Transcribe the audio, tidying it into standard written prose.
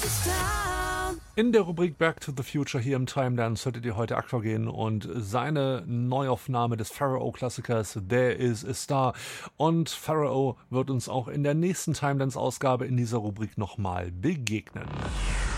In der Rubrik Back to the Future hier im Timelines hörtet ihr heute Aqua gehen und seine Neuaufnahme des Pharao-Klassikers There Is a Star. Und Pharao wird uns auch in der nächsten Timelines-Ausgabe in dieser Rubrik nochmal begegnen.